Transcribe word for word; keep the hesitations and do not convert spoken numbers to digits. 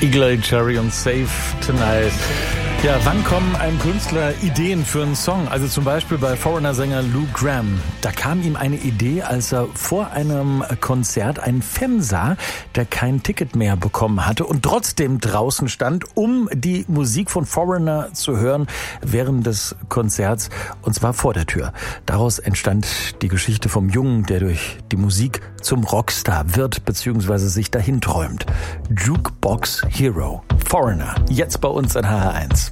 Eagle-Eye Cherry und Save Tonight. Ja, wann kommen einem Künstler Ideen für einen Song? Also zum Beispiel bei Foreigner-Sänger Lou Gramm. Da kam ihm eine Idee, als er vor einem Konzert einen Fan sah, der kein Ticket mehr bekommen hatte und trotzdem draußen stand, um die Musik von Foreigner zu hören während des Konzerts, und zwar vor der Tür. Daraus entstand die Geschichte vom Jungen, der durch die Musik zum Rockstar wird bzw. sich dahin träumt. Jukebox Hero. Foreigner. Jetzt bei uns in H R eins.